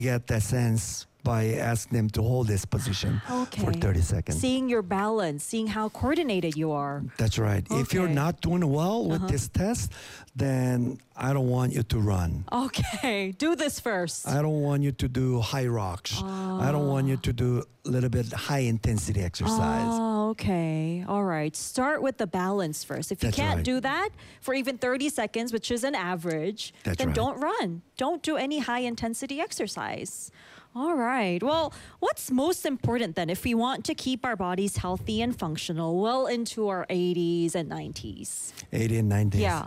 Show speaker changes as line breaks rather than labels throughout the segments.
get that sense by asking them to hold this position for 30 seconds.
Seeing your balance, seeing how coordinated you are.
That's right. If you're not doing well with this test, then I don't want you to run.
Okay, do this first.
I don't want you to do high rocks. I don't want you to do a little bit high intensity exercise.
Oh, okay. All right. Start with the balance first. If you can't do that for even 30 seconds, which is an average, then don't run. Don't do any high intensity exercise. All right. Well, what's most important then if we want to keep our bodies healthy and functional well into our 80s and 90s?
80 and 90s.
Yeah.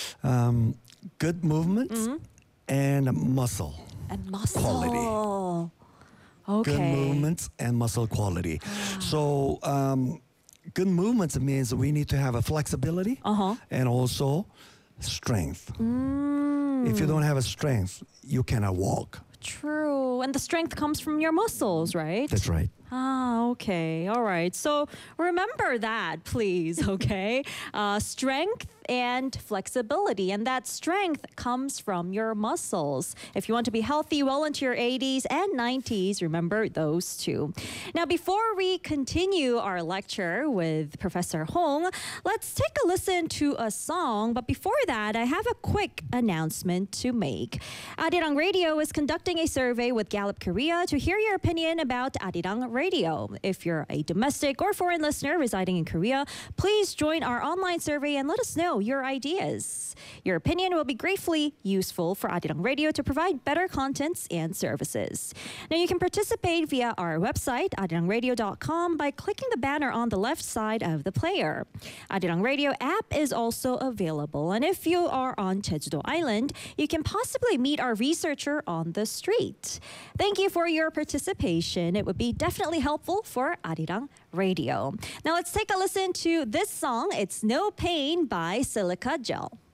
Good movements and muscle.
And muscle.
Quality.
Okay.
Good movements and muscle quality. So good movements means we need to have a flexibility and also strength. If you don't have a strength, you cannot walk.
True. And the strength comes from your muscles, right?
That's right.
Okay. All right. So remember that, please, okay? Strength and flexibility. And that strength comes from your muscles. If you want to be healthy well into your 80s and 90s, remember those two. Now, before we continue our lecture with Professor Hong, let's take a listen to a song. But before that, I have a quick announcement to make. Arirang Radio is conducting a survey with Gallup Korea to hear your opinion about Arirang Radio. If you're a domestic or foreign listener residing in Korea, please join our online survey and let us know your ideas. Your opinion will be gratefully useful for Arirang Radio to provide better contents and services. Now, you can participate via our website, arirangradio.com, by clicking the banner on the left side of the player. Arirang Radio app is also available. And if you are on Jeju-do Island, you can possibly meet our researcher on the street. Thank you for your participation. It would be definitely helpful for Arirang Radio. Now let's take a listen to this song. It's No Pain by Silica Gel.